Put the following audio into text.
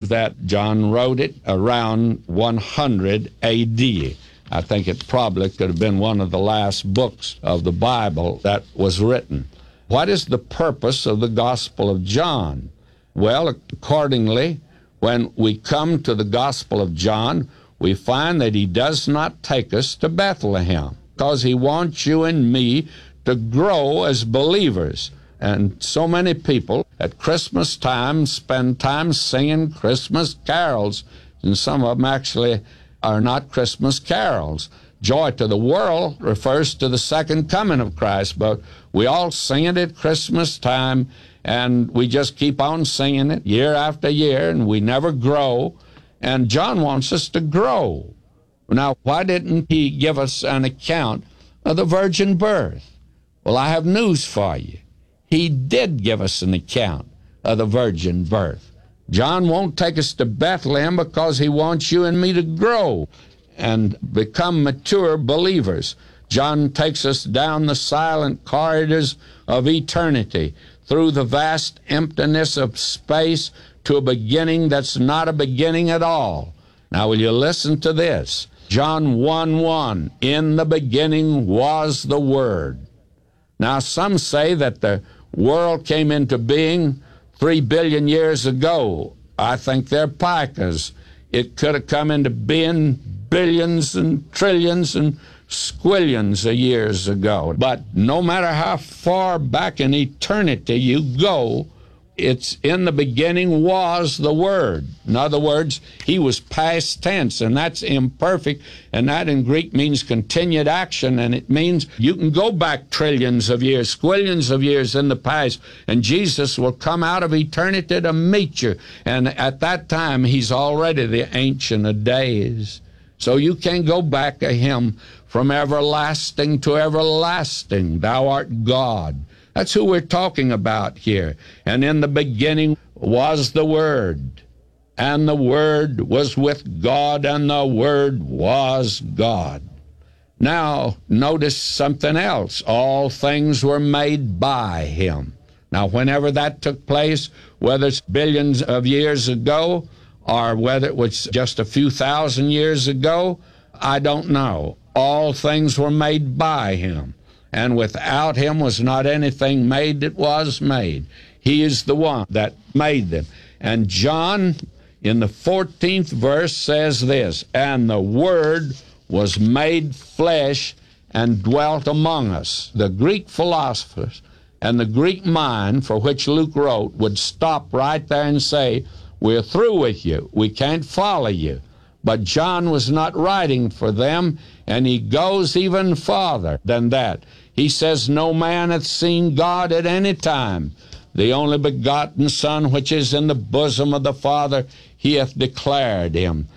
that John wrote it around 100 A.D. I think it probably could have been one of the last books of the Bible that was written. What is the purpose of the Gospel of John? Well, accordingly, when we come to the Gospel of John, we find that he does not take us to Bethlehem because he wants you and me to grow as believers. And so many people at Christmas time spend time singing Christmas carols, and some of them actually are not Christmas carols. Joy to the World refers to the second coming of Christ, but we all sing it at Christmas time, and we just keep on singing it year after year, and we never grow. And John wants us to grow. Now, why didn't he give us an account of the virgin birth? Well, I have news for you. He did give us an account of the virgin birth. John won't take us to Bethlehem because he wants you and me to grow and become mature believers. John takes us down the silent corridors of eternity, through the vast emptiness of space to a beginning that's not a beginning at all. Now, will you listen to this? John 1:1, in the beginning was the Word. Now, some say that the world came into being 3 billion years ago. I think they're pikas. It could have come into being billions and trillions and squillions of years ago. But no matter how far back in eternity you go, it's in the beginning was the Word. In other words, he was past tense, and that's imperfect, and that in Greek means continued action, and it means you can go back trillions of years, squillions of years in the past, and Jesus will come out of eternity to meet you, and at that time, he's already the Ancient of Days. So you can go back to him from everlasting to everlasting. Thou art God. That's who we're talking about here. And in the beginning was the Word, and the Word was with God, and the Word was God. Now, notice something else. All things were made by him. Now, whenever that took place, whether it's billions of years ago or whether it was just a few thousand years ago, I don't know. All things were made by him. And without him was not anything made that was made. He is the one that made them. And John, in the 14th verse, says this, and the Word was made flesh and dwelt among us. The Greek philosophers and the Greek mind for which Luke wrote would stop right there and say, we're through with you. We can't follow you. But John was not writing for them, and he goes even farther than that. He says, no man hath seen God at any time. The only begotten Son, which is in the bosom of the Father, he hath declared him.